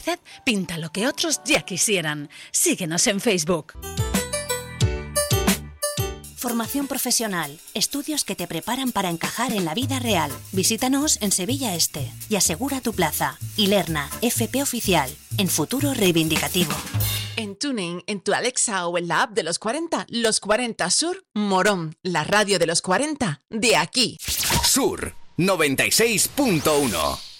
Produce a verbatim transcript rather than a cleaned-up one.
Pinta lo que otros ya quisieran. Síguenos en Facebook. Formación profesional, estudios que te preparan para encajar en la vida real. Visítanos en Sevilla Este y asegura tu plaza. Ilerna, F P Oficial, en Futuro Reivindicativo. En Tuning, en tu Alexa o en la app de los cuarenta, Los cuarenta Sur, Morón, la radio de los cuarenta, de aquí. Sur noventa y seis punto uno.